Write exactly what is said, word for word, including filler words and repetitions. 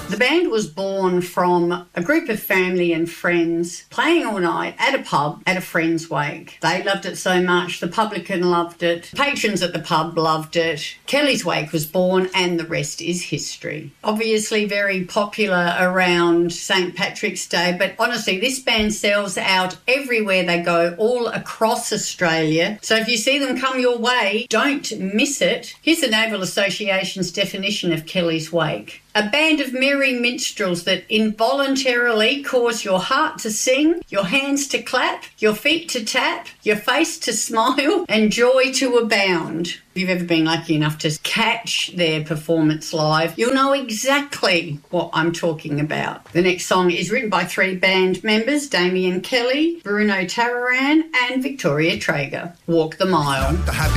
The band was born from a group of family and friends playing all night at a pub at a friend's wake. They loved it so much, the publican loved it, patrons at the pub loved it. Kelly's Wake was born and the rest is history. Obviously very popular around Saint Patrick's Day, but honestly this band sells out everywhere they go, all across Australia. So if you see them come your way, don't miss it. Here's the Naval Association's definition of Kelly's Wake. A band of merry minstrels that involuntarily cause your heart to sing, your hands to clap, your feet to tap, your face to smile, and joy to abound. If you've ever been lucky enough to catch their performance live, you'll know exactly what I'm talking about. The next song is written by three band members, Damien Kelly, Bruno Tararan, and Victoria Traeger. Walk the Mile. The happy